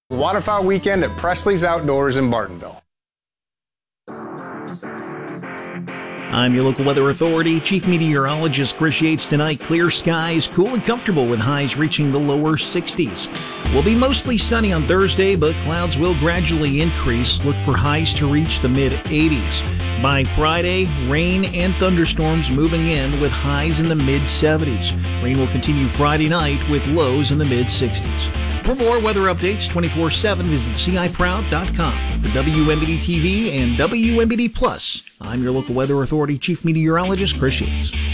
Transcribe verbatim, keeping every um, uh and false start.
Waterfowl weekend at Presley's Outdoors in Bartonville. I'm your local weather authority. Chief Meteorologist Chris Yates tonight. Clear skies, cool and comfortable with highs reaching the lower sixties. Will be mostly sunny on Thursday, but clouds will gradually increase. Look for highs to reach the mid eighties. By Friday, rain and thunderstorms moving in with highs in the mid seventies. Rain will continue Friday night with lows in the mid sixties. For more weather updates twenty-four seven, visit C I proud dot com. For W M B D T V and W M B D Plus, I'm your local weather authority chief meteorologist, Chris Yates.